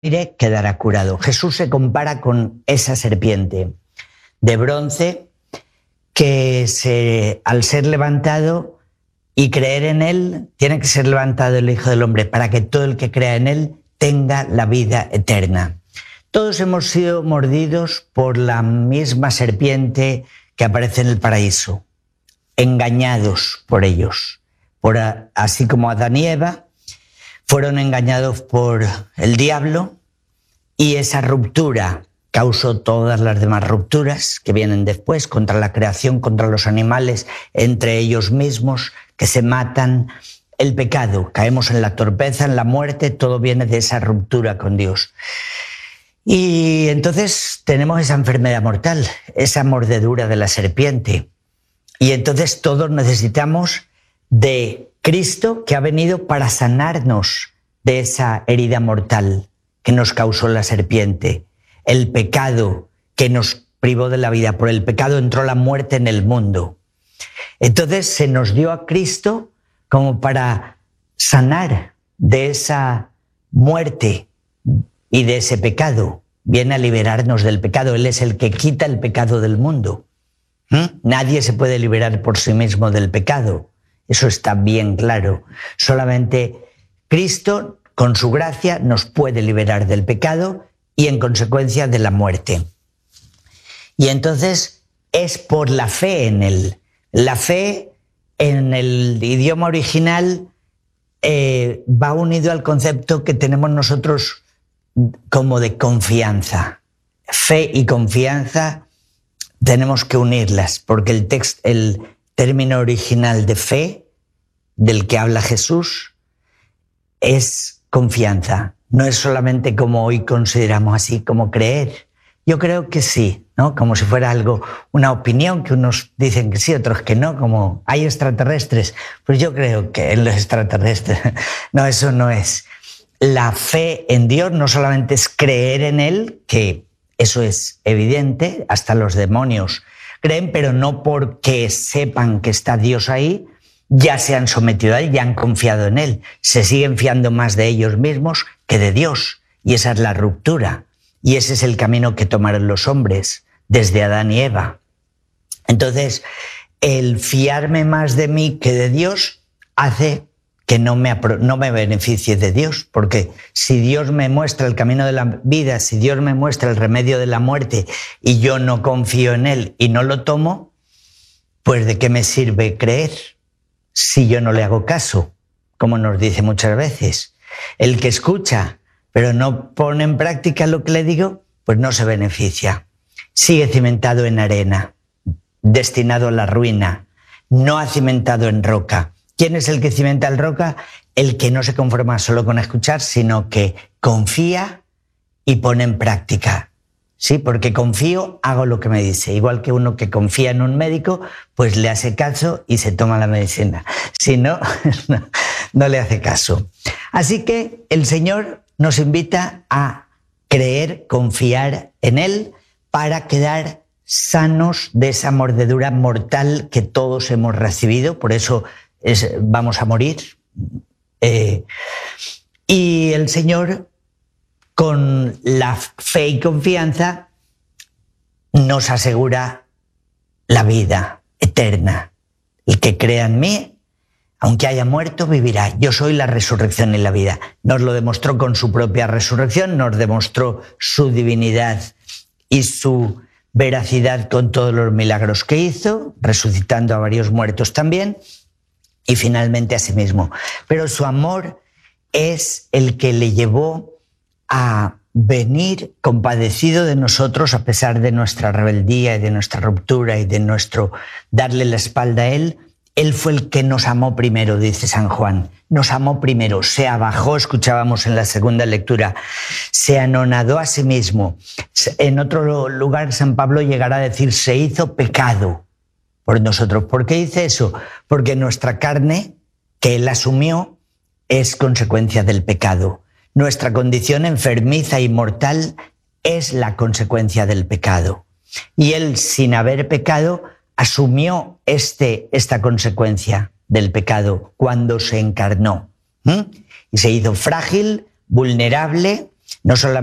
quedará curado. Jesús se compara con esa serpiente de bronce que al ser levantado y creer en él, tiene que ser levantado el Hijo del Hombre para que todo el que crea en él tenga la vida eterna. Todos hemos sido mordidos por la misma serpiente que aparece en el paraíso, engañados por ellos. Así como Adán y Eva fueron engañados por el diablo, y esa ruptura causó todas las demás rupturas que vienen después, contra la creación, contra los animales, entre ellos mismos, que se matan. El pecado, caemos en la torpeza, en la muerte, todo viene de esa ruptura con Dios. Y entonces tenemos esa enfermedad mortal, esa mordedura de la serpiente. Y entonces todos necesitamos de Cristo, que ha venido para sanarnos de esa herida mortal que nos causó la serpiente. El pecado que nos privó de la vida. Por el pecado entró la muerte en el mundo. Entonces se nos dio a Cristo como para sanar de esa muerte y de ese pecado. Viene a liberarnos del pecado. Él es el que quita el pecado del mundo. Nadie se puede liberar por sí mismo del pecado. Eso está bien claro. Solamente Cristo, con su gracia, nos puede liberar del pecado y en consecuencia de la muerte. Y entonces es por la fe en él. La fe en el idioma original va unido al concepto que tenemos nosotros como de confianza. Fe y confianza tenemos que unirlas, porque el término original de fe, del que habla Jesús, es confianza. No es solamente como hoy consideramos así, como creer. Yo creo que sí, ¿no? Como si fuera algo, una opinión que unos dicen que sí, otros que no, como hay extraterrestres. Pues yo creo que en los extraterrestres, no, eso no es. La fe en Dios no solamente es creer en Él, que eso es evidente, hasta los demonios creen, pero no porque sepan que está Dios ahí, ya se han sometido a Él, ya han confiado en Él. Se siguen fiando más de ellos mismos que de Dios. Y esa es la ruptura. Y ese es el camino que tomaron los hombres desde Adán y Eva. Entonces, el fiarme más de mí que de Dios hace que no me beneficie de Dios, porque si Dios me muestra el camino de la vida, si Dios me muestra el remedio de la muerte y yo no confío en Él y no lo tomo, pues ¿de qué me sirve creer si yo no le hago caso? Como nos dice muchas veces. El que escucha pero no pone en práctica lo que le digo, pues no se beneficia. Sigue cimentado en arena, destinado a la ruina, no ha cimentado en roca. ¿Quién es el que cimenta en roca? El que no se conforma solo con escuchar, sino que confía y pone en práctica. Sí, porque confío, hago lo que me dice. Igual que uno que confía en un médico, pues le hace caso y se toma la medicina. Si no, no le hace caso. Así que el Señor nos invita a creer, confiar en Él para quedar sanos de esa mordedura mortal que todos hemos recibido. Por eso vamos a morir. Y el Señor, con la fe y confianza, nos asegura la vida eterna. El que crea en mí, aunque haya muerto, vivirá. Yo soy la resurrección y la vida. Nos lo demostró con su propia resurrección, nos demostró su divinidad y su veracidad con todos los milagros que hizo, resucitando a varios muertos también, y finalmente a sí mismo. Pero su amor es el que le llevó a venir compadecido de nosotros a pesar de nuestra rebeldía y de nuestra ruptura y de nuestro darle la espalda a Él. Él fue el que nos amó primero, dice San Juan. Nos amó primero, se abajó, escuchábamos en la segunda lectura, se anonadó a sí mismo. En otro lugar, San Pablo llegará a decir, se hizo pecado por nosotros. ¿Por qué dice eso? Porque nuestra carne, que Él asumió, es consecuencia del pecado. Nuestra condición enfermiza y mortal es la consecuencia del pecado. Y Él, sin haber pecado, asumió esta consecuencia del pecado cuando se encarnó. Y se hizo frágil, vulnerable, no solamente